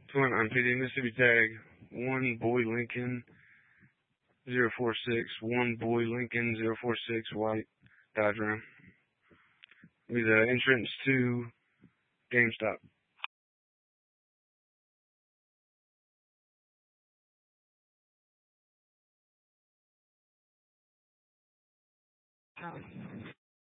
On PD Mississippi tag 1 Boy Lincoln 046, 1 Boy Lincoln 046, white Dodge Ram. With entrance to GameStop. Oh.